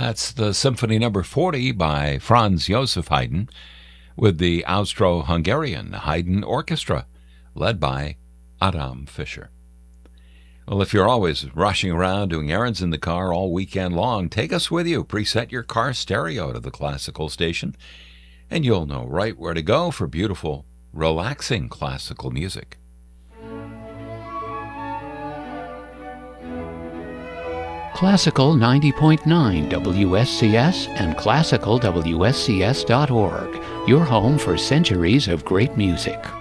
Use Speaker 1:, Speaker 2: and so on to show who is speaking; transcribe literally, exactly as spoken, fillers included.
Speaker 1: That's the Symphony Number forty by Franz Joseph Haydn with the Austro-Hungarian Haydn Orchestra, led by Adam Fischer. Well, if you're always rushing around doing errands in the car all weekend long, take us with you. Preset your car stereo to the classical station, and you'll know right where to go for beautiful, relaxing classical music.
Speaker 2: Classical ninety point nine W S C S and classical W S C S dot org, your home for centuries of great music.